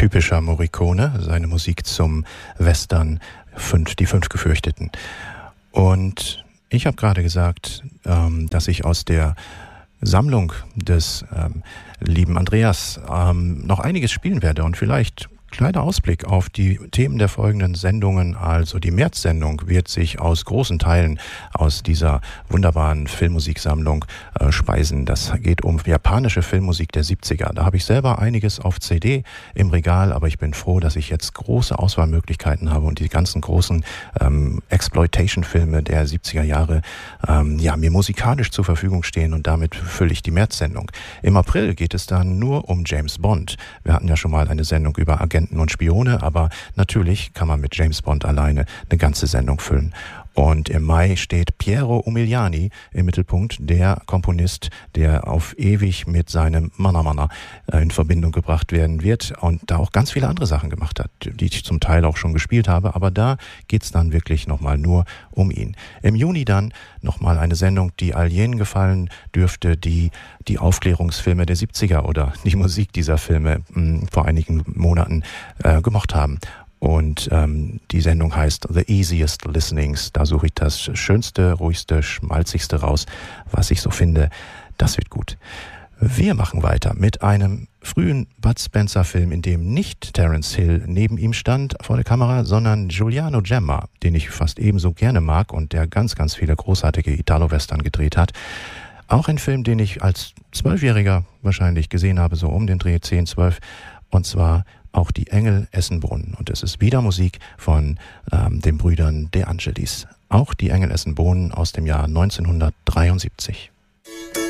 typischer Morricone, seine Musik zum Western Die fünf Gefürchteten. Und ich habe gerade gesagt, dass ich aus der Sammlung des lieben Andreas noch einiges spielen werde und vielleicht kleiner Ausblick auf die Themen der folgenden Sendungen. Also die März-Sendung wird sich aus großen Teilen aus dieser wunderbaren Filmmusiksammlung speisen. Das geht um japanische Filmmusik der 70er. Da habe ich selber einiges auf CD im Regal, aber ich bin froh, dass ich jetzt große Auswahlmöglichkeiten habe und die ganzen großen Exploitation-Filme der 70er Jahre mir musikalisch zur Verfügung stehen, und damit fülle ich die März-Sendung. Im April geht es dann nur um James Bond. Wir hatten ja schon mal eine Sendung über Agenten und Spione, aber natürlich kann man mit James Bond alleine eine ganze Sendung füllen. Und im Mai steht Piero Umiliani im Mittelpunkt, der Komponist, der auf ewig mit seinem Manna in Verbindung gebracht werden wird und da auch ganz viele andere Sachen gemacht hat, die ich zum Teil auch schon gespielt habe, aber da geht's dann wirklich nochmal nur um ihn. Im Juni dann nochmal eine Sendung, die all jenen gefallen dürfte, die Aufklärungsfilme der 70er oder die Musik dieser Filme vor einigen Monaten gemocht haben. Und die Sendung heißt The Easiest Listenings. Da suche ich das Schönste, Ruhigste, Schmalzigste raus, was ich so finde. Das wird gut. Wir machen weiter mit einem frühen Bud Spencer-Film, in dem nicht Terence Hill neben ihm stand vor der Kamera, sondern Giuliano Gemma, den ich fast ebenso gerne mag und der ganz, ganz viele großartige Italo-Western gedreht hat. Auch ein Film, den ich als 12-Jähriger wahrscheinlich gesehen habe, so um den Dreh 10, 12, und zwar auch Die Engel essen Bohnen. Und es ist wieder Musik von den Brüdern De Angelis. Auch Die Engel essen Bohnen aus dem Jahr 1973.